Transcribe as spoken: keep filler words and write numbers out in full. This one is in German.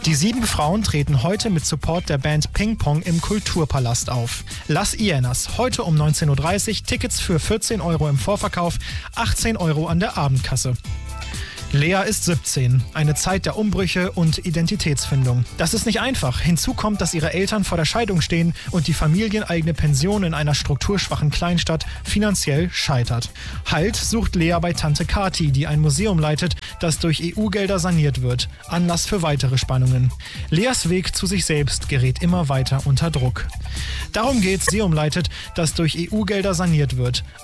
Die sieben Frauen treten heute mit Support der Band Ping Pong im Kulturpalast auf. Las Hienas, heute um neunzehn Uhr dreißig, Tickets für vierzehn Euro im Vorverkauf, achtzehn Euro an der Abendkasse. Lea ist siebzehn, eine Zeit der Umbrüche und Identitätsfindung. Das ist nicht einfach. Hinzu kommt, dass ihre Eltern vor der Scheidung stehen und die familieneigene Pension in einer strukturschwachen Kleinstadt finanziell scheitert. Halt sucht Lea bei Tante Kati, die ein Museum leitet, das durch E U-Gelder saniert wird. Anlass für weitere Spannungen. Leas Weg zu sich selbst gerät immer weiter unter Druck. Darum geht's, Museum leitet, das durch E U-Gelder saniert wird.